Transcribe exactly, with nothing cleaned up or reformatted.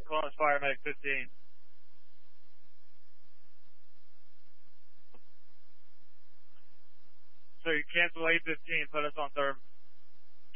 Columbus Fire Medic fifteen. So you cancel eight fifteen, put us on third.